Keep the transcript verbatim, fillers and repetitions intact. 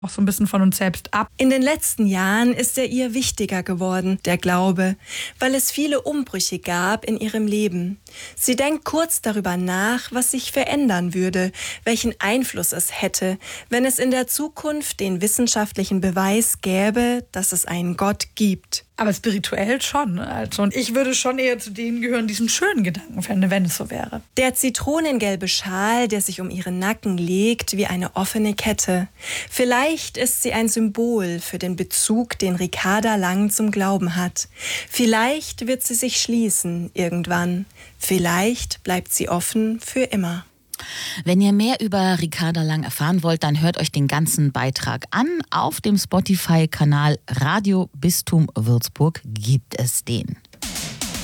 auch so ein bisschen von uns selbst ab. In den letzten Jahren ist er ihr wichtiger geworden, der Glaube, weil es viele Umbrüche gab in ihrem Leben. Sie denkt kurz darüber nach, was sich verändern würde, welchen Einfluss es hätte, wenn es in der Zukunft den wissenschaftlichen Beweis gäbe, dass es einen Gott gibt. Aber spirituell schon. Also, und ich würde schon eher zu denen gehören, die diesen schönen Gedanken fände, wenn es so wäre. Der zitronengelbe Schal, der sich um ihren Nacken legt, wie eine offene Kette. Vielleicht ist sie ein Symbol für den Bezug, den Ricarda Lang zum Glauben hat. Vielleicht wird sie sich schließen irgendwann. Vielleicht bleibt sie offen für immer. Wenn ihr mehr über Ricarda Lang erfahren wollt, dann hört euch den ganzen Beitrag an. Auf dem Spotify-Kanal Radio Bistum Würzburg gibt es den.